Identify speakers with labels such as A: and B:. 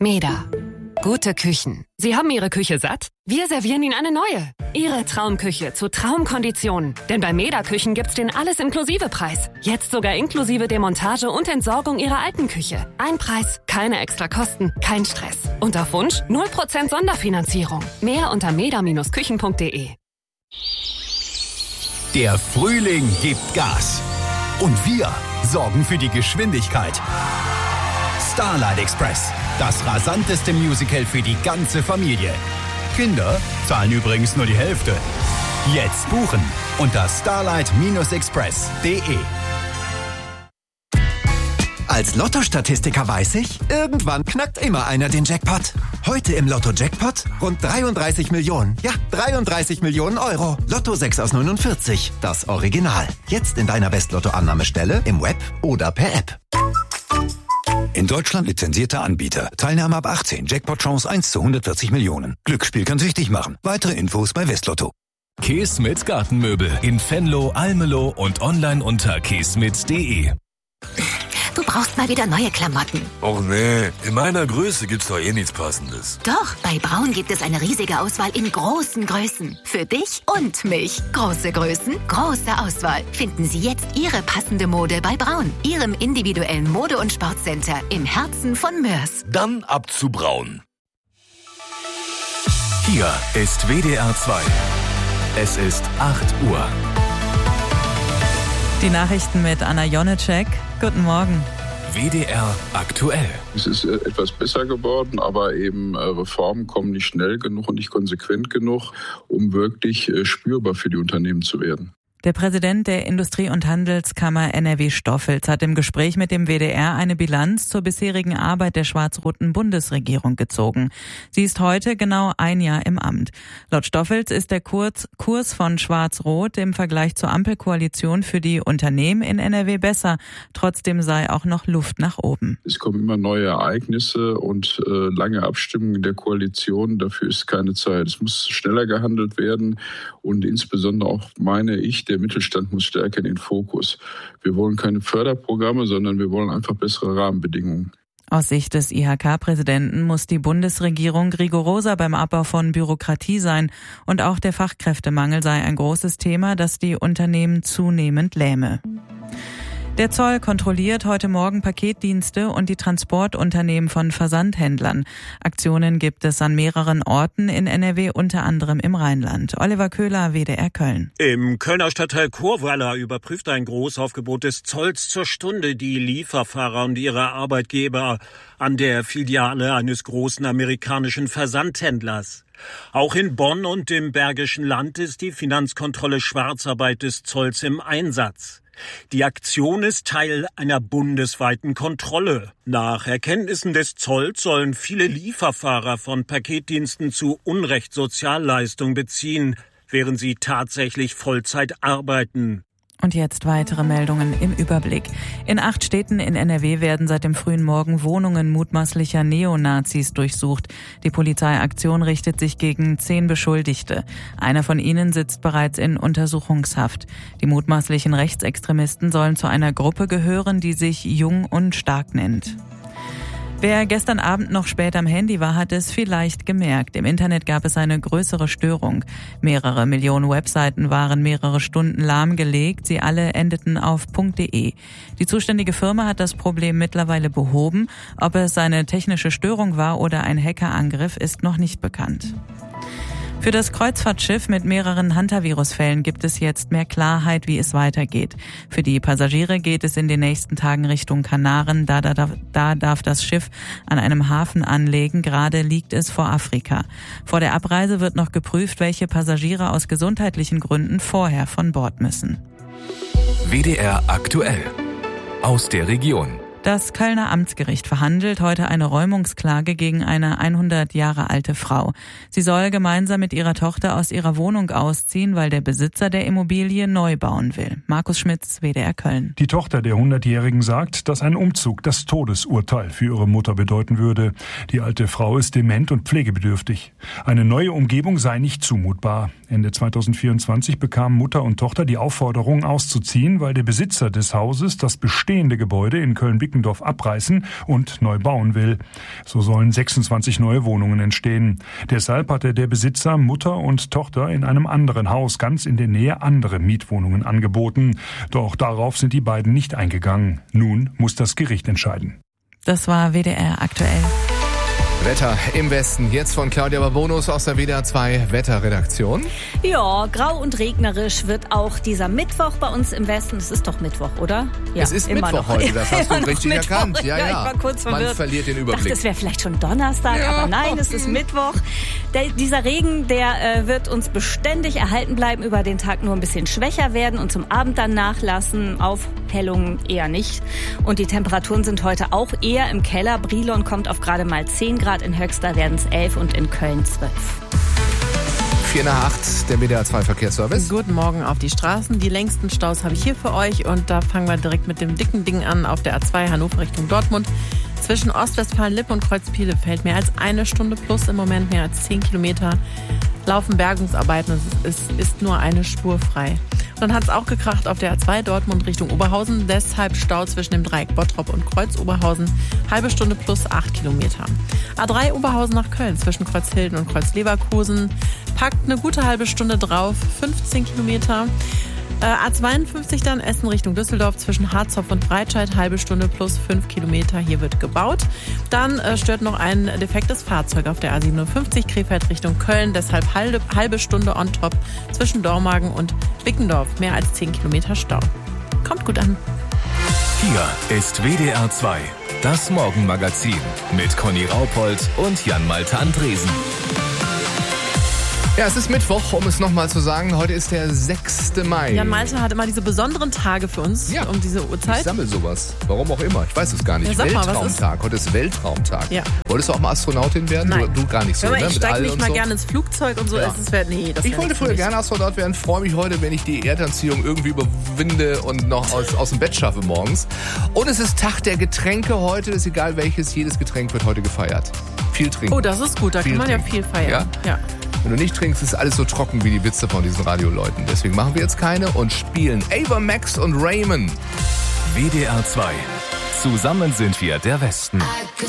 A: Meda. Gute Küchen. Sie haben Ihre Küche satt? Wir servieren Ihnen eine neue. Ihre Traumküche zu Traumkonditionen. Denn bei Meda Küchen gibt's den Alles-Inklusive-Preis. Jetzt sogar inklusive Demontage und Entsorgung Ihrer alten Küche. Ein Preis, keine extra Kosten, kein Stress. Und auf Wunsch 0% Sonderfinanzierung. Mehr unter meda-küchen.de.
B: Der Frühling gibt Gas. Und wir sorgen für die Geschwindigkeit. Starlight Express. Das rasanteste Musical für die ganze Familie. Kinder zahlen übrigens nur die Hälfte. Jetzt buchen unter starlight-express.de.
C: Als Lotto-Statistiker weiß ich, irgendwann knackt immer einer den Jackpot. Heute im Lotto-Jackpot rund 33 Millionen. Ja, 33 Millionen Euro. Lotto 6 aus 49, das Original. Jetzt in deiner West-Lotto-Annahmestelle, im Web oder per App.
D: In Deutschland lizenzierter Anbieter. Teilnahme ab 18. Jackpot-Chance 1 zu 140 Millionen. Glücksspiel kann süchtig machen. Weitere Infos bei Westlotto.
E: Keesmit Gartenmöbel in Venlo, Almelo und online unter keesmit.de.
F: Du brauchst mal wieder neue Klamotten.
G: Och nee, in meiner Größe gibt's doch eh nichts Passendes.
F: Doch, bei Braun gibt es eine riesige Auswahl in großen Größen. Für dich und mich. Große Größen, große Auswahl. Finden Sie jetzt Ihre passende Mode bei Braun. Ihrem individuellen Mode- und Sportcenter im Herzen von Mörs.
G: Dann ab zu Braun.
E: Hier ist WDR 2. Es ist 8 Uhr.
H: Die Nachrichten mit Anna Jonitschek. Guten Morgen.
E: WDR aktuell.
I: Es ist etwas besser geworden, aber eben Reformen kommen nicht schnell genug und nicht konsequent genug, um wirklich spürbar für die Unternehmen zu werden.
H: Der Präsident der Industrie- und Handelskammer NRW Stoffels hat im Gespräch mit dem WDR eine Bilanz zur bisherigen Arbeit der schwarz-roten Bundesregierung gezogen. Sie ist heute genau ein Jahr im Amt. Laut Stoffels ist der Kurs von Schwarz-Rot im Vergleich zur Ampelkoalition für die Unternehmen in NRW besser. Trotzdem sei auch noch Luft nach oben.
I: Es kommen immer neue Ereignisse und lange Abstimmungen der Koalition. Dafür ist keine Zeit. Es muss schneller gehandelt werden und insbesondere auch, meine ich, der Mittelstand muss stärker in den Fokus. Wir wollen keine Förderprogramme, sondern wir wollen einfach bessere Rahmenbedingungen.
H: Aus Sicht des IHK-Präsidenten muss die Bundesregierung rigoroser beim Abbau von Bürokratie sein. Und auch der Fachkräftemangel sei ein großes Thema, das die Unternehmen zunehmend lähme. Der Zoll kontrolliert heute Morgen Paketdienste und die Transportunternehmen von Versandhändlern. Aktionen gibt es an mehreren Orten in NRW, unter anderem im Rheinland. Oliver Köhler, WDR Köln.
J: Im Kölner Stadtteil Churweiler überprüft ein Großaufgebot des Zolls zur Stunde die Lieferfahrer und ihre Arbeitgeber an der Filiale eines großen amerikanischen Versandhändlers. Auch in Bonn und im Bergischen Land ist die Finanzkontrolle Schwarzarbeit des Zolls im Einsatz. Die Aktion ist Teil einer bundesweiten Kontrolle. Nach Erkenntnissen des Zolls sollen viele Lieferfahrer von Paketdiensten zu Unrecht Sozialleistung beziehen, während sie tatsächlich Vollzeit arbeiten.
H: Und jetzt weitere Meldungen im Überblick. In 8 Städten in NRW werden seit dem frühen Morgen Wohnungen mutmaßlicher Neonazis durchsucht. Die Polizeiaktion richtet sich gegen 10 Beschuldigte. Einer von ihnen sitzt bereits in Untersuchungshaft. Die mutmaßlichen Rechtsextremisten sollen zu einer Gruppe gehören, die sich Jung und Stark nennt. Wer gestern Abend noch spät am Handy war, hat es vielleicht gemerkt. Im Internet gab es eine größere Störung. Mehrere Millionen Webseiten waren mehrere Stunden lahmgelegt. Sie alle endeten auf .de. Die zuständige Firma hat das Problem mittlerweile behoben. Ob es eine technische Störung war oder ein Hackerangriff, ist noch nicht bekannt. Für das Kreuzfahrtschiff mit mehreren Hantavirus-Fällen gibt es jetzt mehr Klarheit, wie es weitergeht. Für die Passagiere geht es in den nächsten Tagen Richtung Kanaren. Da darf das Schiff an einem Hafen anlegen. Gerade liegt es vor Afrika. Vor der Abreise wird noch geprüft, welche Passagiere aus gesundheitlichen Gründen vorher von Bord müssen.
E: WDR aktuell. Aus der Region.
H: Das Kölner Amtsgericht verhandelt heute eine Räumungsklage gegen eine 100 Jahre alte Frau. Sie soll gemeinsam mit ihrer Tochter aus ihrer Wohnung ausziehen, weil der Besitzer der Immobilie neu bauen will. Markus Schmitz, WDR Köln.
K: Die Tochter der 100-Jährigen sagt, dass ein Umzug das Todesurteil für ihre Mutter bedeuten würde. Die alte Frau ist dement und pflegebedürftig. Eine neue Umgebung sei nicht zumutbar. Ende 2024 bekamen Mutter und Tochter die Aufforderung auszuziehen, weil der Besitzer des Hauses das bestehende Gebäude in Köln Bickendorf abreißen und neu bauen will. So sollen 26 neue Wohnungen entstehen. Deshalb hatte der Besitzer Mutter und Tochter in einem anderen Haus ganz in der Nähe andere Mietwohnungen angeboten. Doch darauf sind die beiden nicht eingegangen. Nun muss das Gericht entscheiden.
H: Das war WDR aktuell.
L: Wetter im Westen, jetzt von Claudia Babonus aus der WDR 2 Wetterredaktion.
M: Ja, grau und regnerisch wird auch dieser Mittwoch bei uns im Westen. Es ist doch Mittwoch, oder? Ja,
L: es ist Mittwoch noch. Heute, das hast du richtig erkannt. Ja.
M: Ich war kurz verwirrt.
L: Man verliert den Überblick.
M: Ich dachte, es wäre vielleicht schon Donnerstag, aber nein, es ist Mittwoch. Dieser Regen, der wird uns beständig erhalten bleiben, über den Tag nur ein bisschen schwächer werden und zum Abend dann nachlassen. Aufhellungen eher nicht. Und die Temperaturen sind heute auch eher im Keller. Brilon kommt auf gerade mal 10 Grad. In Höxter werden es 11 und in Köln 12.
L: 7:08, der WDR 2 Verkehrsservice.
N: Guten Morgen auf die Straßen. Die längsten Staus habe ich hier für euch und da fangen wir direkt mit dem dicken Ding an auf der A2 Hannover Richtung Dortmund. Zwischen Ostwestfalen-Lippe und Kreuz-Bielefeld mehr als 1 Stunde plus, im Moment mehr als 10 Kilometer. Laufen Bergungsarbeiten, es ist nur eine Spur frei. Dann hat es auch gekracht auf der A2 Dortmund Richtung Oberhausen. Deshalb Stau zwischen dem Dreieck Bottrop und Kreuz-Oberhausen. Halbe Stunde plus 8 Kilometer. A3 Oberhausen nach Köln zwischen Kreuzhilden und Kreuz-Leverkusen. Packt eine gute halbe Stunde drauf, 15 Kilometer. A52 dann Essen Richtung Düsseldorf zwischen Harzopf und Breitscheid, halbe Stunde plus 5 Kilometer. Hier wird gebaut. Dann stört noch ein defektes Fahrzeug auf der A57 Krefeld Richtung Köln. Deshalb halbe Stunde on top zwischen Dormagen und Bickendorf. Mehr als 10 Kilometer Stau. Kommt gut an.
E: Hier ist WDR 2, das Morgenmagazin mit Conny Raupold und Jan-Malte Andresen.
L: Ja, es ist Mittwoch, um es nochmal zu sagen. Heute ist der 6. Mai.
N: Jan Malte hat immer diese besonderen Tage für uns um diese Uhrzeit.
L: Ich sammle sowas. Warum auch immer. Ich weiß es gar nicht.
N: Ja,
L: Weltraumtag. Heute ist Weltraumtag. Ja. Wolltest du auch mal Astronautin werden?
N: Nein.
L: Du gar nicht so,
N: ne?
L: Ich
N: steige nicht mal gerne ins Flugzeug und so.
L: Ja. Ich wollte früher gerne Astronaut werden. Freue mich heute, wenn ich die Erdanziehung irgendwie überwinde und noch aus dem Bett schaffe morgens. Und es ist Tag der Getränke heute. Ist egal welches. Jedes Getränk wird heute gefeiert. Viel trinken.
N: Oh, das ist gut. Da kann man ja viel feiern.
L: Ja. Wenn du nicht trinkst, ist alles so trocken wie die Witze von diesen Radioleuten. Deswegen machen wir jetzt keine und spielen Ava Max und Raymond.
E: WDR 2. Zusammen sind wir der Westen.